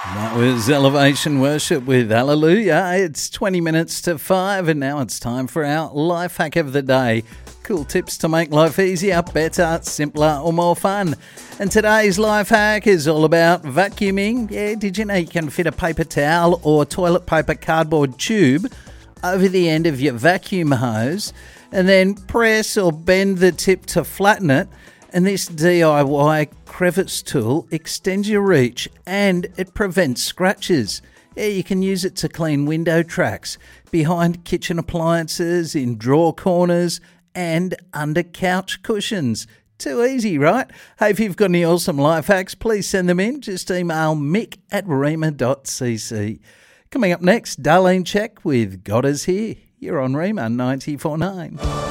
That was Elevation Worship with Hallelujah. It's 20 minutes to 5 and now it's time for our life hack of the day. Cool tips to make life easier, better, simpler or more fun. And today's life hack is all about vacuuming. Yeah, did you know you can fit a paper towel or toilet paper cardboard tube over the end of your vacuum hose and then press or bend the tip to flatten it? And this DIY crevice tool extends your reach and it prevents scratches. Yeah, you can use it to clean window tracks, behind kitchen appliances, in drawer corners and under couch cushions. Too easy, right? Hey, if you've got any awesome life hacks, please send them in. Just email mick@rema.cc. Coming up next, Darlene Check with God Is Here. You're on Rema 94.9.